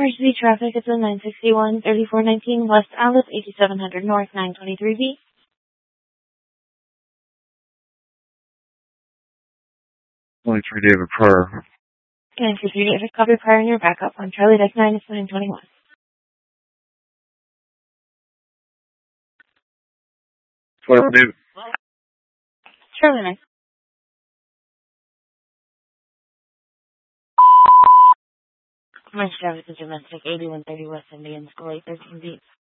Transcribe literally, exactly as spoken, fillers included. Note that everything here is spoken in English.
Emergency traffic is on nine sixty-one, thirty-four nineteen West Alice, eighty-seven hundred North, nine twenty-three B. twenty-three David Pryor. Can I proceed to copy Pryor in your backup on Charlie Deck nine is nine twenty-one. twelve David. Charlie nine. Emergency traffic is domestic, eighty-one thirty West Indian School, eight thirteen B.